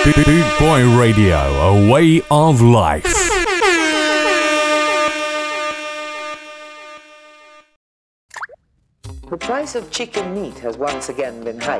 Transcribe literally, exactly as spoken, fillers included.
Boot Boy Radio, a way of life. The price of chicken meat has once again been hiked.